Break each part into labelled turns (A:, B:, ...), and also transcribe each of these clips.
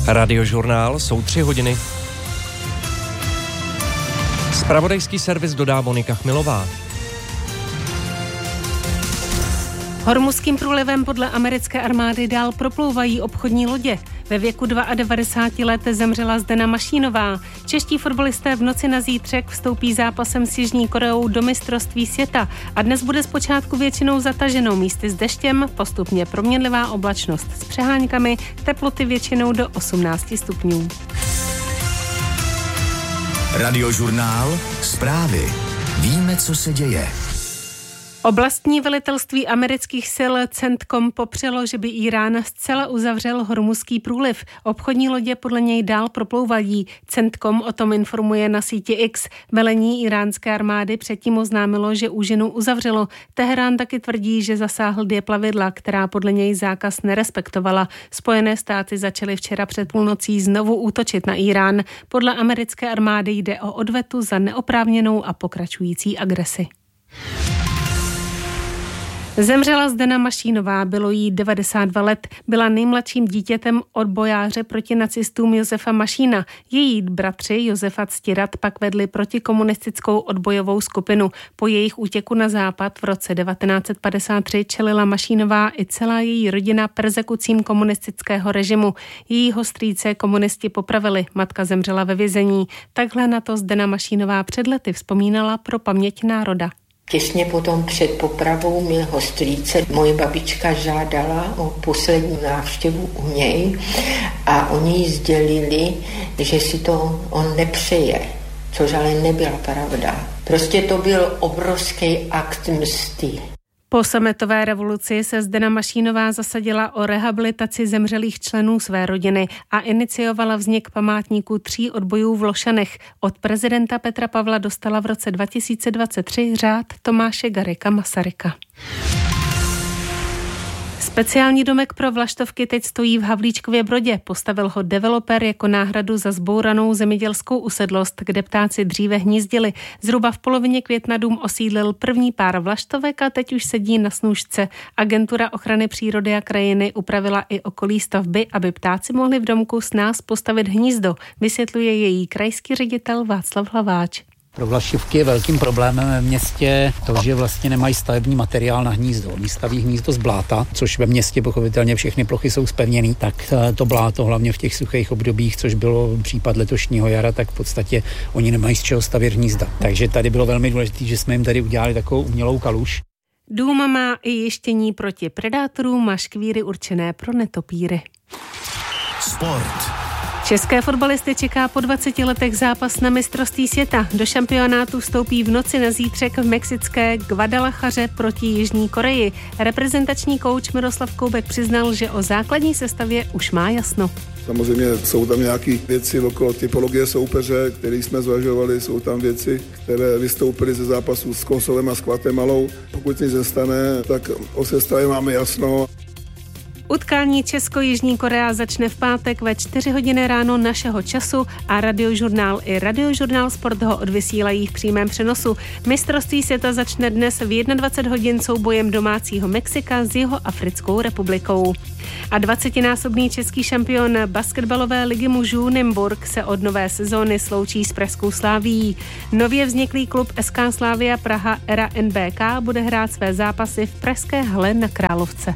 A: Radiožurnál, jsou 3 hodiny. Zpravodajský servis dodá Monika Chmilová.
B: Hormuzským průlivem podle americké armády dál proplouvají obchodní lodě. Ve věku 92 let zemřela Zdena Mašínová. Čeští fotbalisté v noci na zítřek vstoupí zápasem s Jižní Koreou do mistrovství světa a dnes bude zpočátku většinou zataženo, místy s deštěm, postupně proměnlivá oblačnost s přeháňkami, teploty většinou do 18 stupňů.
C: Radiožurnál, zprávy. Víme, co se děje.
B: Oblastní velitelství amerických sil CENTCOM popřelo, že by Írán zcela uzavřel Hormuzský průliv. Obchodní lodě podle něj dál proplouvají. CENTCOM o tom informuje na síti X. Velení iránské armády předtím oznámilo, že úžinu uzavřelo. Teherán taky tvrdí, že zasáhl 2 plavidla, která podle něj zákaz nerespektovala. Spojené státy začaly včera před půlnocí znovu útočit na Írán. Podle americké armády jde o odvetu za neoprávněnou a pokračující agresi. Zemřela Zdena Mašínová, bylo jí 92 let. Byla nejmladším dítětem odbojáře proti nacistům Josefa Mašína. Její bratři Josef a Ctirat pak vedli protikomunistickou odbojovou skupinu. Po jejich útěku na západ v roce 1953 čelila Mašínová i celá její rodina perzekucím komunistického režimu. Jejího strýce komunisti popravili, matka zemřela ve vězení. Takhle na to Zdena Mašínová před lety vzpomínala pro paměť národa.
D: Těsně potom před popravou mého strýce moje babička žádala o poslední návštěvu u něj a oni jí sdělili, že si to on nepřeje, což ale nebyla pravda. Prostě to byl obrovský akt msty.
B: Po sametové revoluci se Zdena Mašínová zasadila o rehabilitaci zemřelých členů své rodiny a iniciovala vznik památníku 3 odbojů v Lošanech. Od prezidenta Petra Pavla dostala v roce 2023 řád Tomáše Garrigua Masaryka. Speciální domek pro vlaštovky teď stojí v Havlíčkově Brodě. Postavil ho developer jako náhradu za zbouranou zemědělskou usedlost, kde ptáci dříve hnízdili. Zhruba v polovině května dům osídlil první pár vlaštovek a teď už sedí na snůšce. Agentura ochrany přírody a krajiny upravila i okolí stavby, aby ptáci mohli v domku s nás postavit hnízdo, vysvětluje její krajský ředitel Václav Hlaváč.
E: Pro vlaštovky je velkým problémem ve městě to, že vlastně nemají stavební materiál na hnízdo. Oni staví hnízdo z bláta, což ve městě pochopitelně všechny plochy jsou zpevněný, tak to bláto hlavně v těch suchých obdobích, což bylo případ letošního jara, tak v podstatě oni nemají z čeho stavět hnízda. Takže tady bylo velmi důležité, že jsme jim tady udělali takovou umělou kaluž.
B: Dům má i jištění proti predátorům a škvíry určené pro netopíry.
C: Sport.
B: České fotbalisty čeká po 20 letech zápas na mistrovství světa. Do šampionátu vstoupí v noci na zítřek v mexické Guadalajaře proti Jižní Koreji. Reprezentační kouč Miroslav Koubek přiznal, že o základní sestavě už má jasno.
F: Samozřejmě jsou tam nějaké věci okolo typologie soupeře, které jsme zvažovali, jsou tam věci, které vystoupily ze zápasu s Kosovem a s Guatemalou. Pokud nic nestane, tak o sestavě máme jasno.
B: Utkání Česko-Jižní Korea začne v pátek ve 4 hodiny ráno našeho času a Radiožurnál i Radiožurnál Sport ho odvysílají v přímém přenosu. Mistrovství světa začne dnes v 21 hodin soubojem domácího Mexika s Jihoafrickou republikou. A 20násobný český šampion basketbalové ligy mužů Nymburk se od nové sezóny sloučí s pražskou Slavií. Nově vzniklý klub SK Slavia Praha Era NBK bude hrát své zápasy v pražské hale na Královce.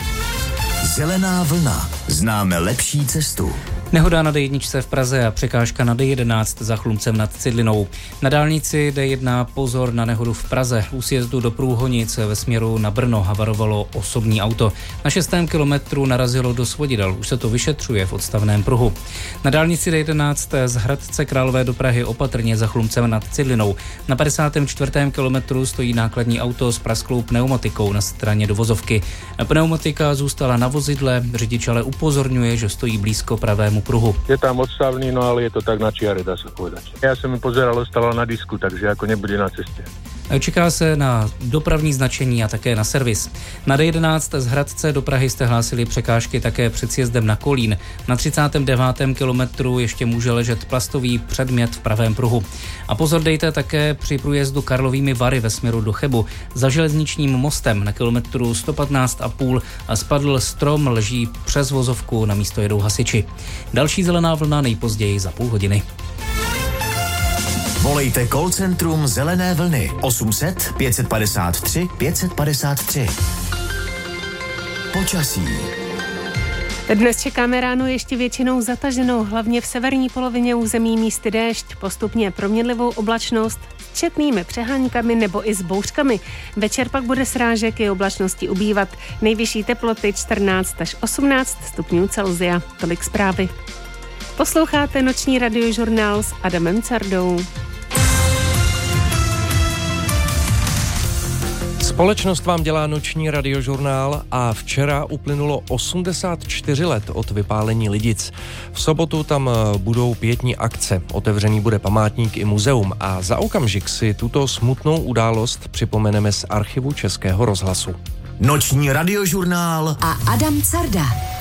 C: Zelená vlna. Známe lepší cestu.
G: Nehoda na D1 v Praze a překážka na D11 za Chlumcem nad Cidlinou. Na dálnici D1 pozor na nehodu v Praze. U sjezdu do Průhonic ve směru na Brno havarovalo osobní auto. Na 6. kilometru narazilo do svodidel. Už se to vyšetřuje v odstavném pruhu. Na dálnici D11 z Hradce Králové do Prahy opatrně za Chlumcem nad Cidlinou. Na 54. kilometru stojí nákladní auto s prasklou pneumatikou na straně dovozovky. Pneumatika zůstala na vozidle, řidič ale upozorňuje, že stojí blízko pravému pruhu.
H: Je tam odstavný, no ale je to tak na čiare, dá sa povedať. Ja som mi pozeral, ostalo na disku, takže ako nebude na ceste.
G: Čeká se na dopravní značení a také na servis. Na D11 z Hradce do Prahy jste hlásili překážky také před sjezdem na Kolín. Na 39. kilometru ještě může ležet plastový předmět v pravém pruhu. A pozor dejte také při průjezdu Karlovými Vary ve směru do Chebu. Za železničním mostem na kilometru 115,5 spadl strom, leží přes vozovku, na místo jedou hasiči. Další zelená vlna nejpozději za půl hodiny.
C: Volejte call centrum Zelené vlny 800 553 553. Počasí.
B: Dnes čekáme ráno ještě většinou zataženou, hlavně v severní polovině území místy déšť, postupně proměnlivou oblačnost s četnými přeháňkami nebo i s bouřkami. Večer pak bude srážek i oblačnosti ubývat. Nejvyšší teploty 14 až 18 stupňů Celsia. Tolik zprávy. Posloucháte noční radiožurnál s Adamem Cardou.
A: Společnost vám dělá noční radiožurnál a včera uplynulo 84 let od vypálení Lidic. V sobotu tam budou pietní akce, otevřený bude památník i muzeum a za okamžik si tuto smutnou událost připomeneme z archivu Českého rozhlasu.
C: Noční radiožurnál
H: a Adam Carda.